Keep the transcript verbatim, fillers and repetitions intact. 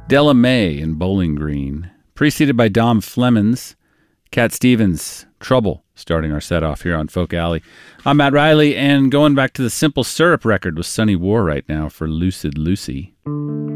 Della Mae in Bowling Green, preceded by Dom Flemons, Cat Stevens, Trouble, starting our set off here on Folk Alley. I'm Matt Riley, and going back to the Simple Syrup record with Sunny War right now for Lucid Lucy.